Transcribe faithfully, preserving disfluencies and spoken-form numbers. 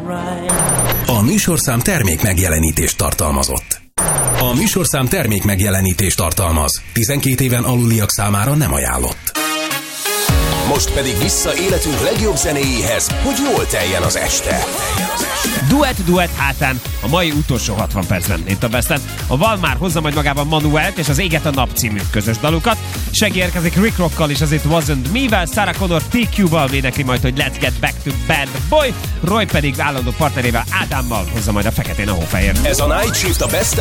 A műsorszám termék megjelenítést tartalmazott. A műsorszám termék megjelenítést tartalmaz. tizenkét éven aluliak számára nem ajánlott. Most pedig vissza életünk legjobb zenéjéhez, hogy jól teljen az este. Duett, duett hátán a mai utolsó hatvan percben itt a Besten. A Val már hozza majd magában Manuelt és az Éget a nap című közös dalukat. Segí érkezik Rick Rockkal és az It Wasn't Me-vel, Sarah Connor té kú-val vénekli majd, hogy Let's Get Back to Bad Boy, Roy pedig állandó partnerével Ádámmal hozza majd a Feketén a hófehér. Ez a Night Shift a Besten.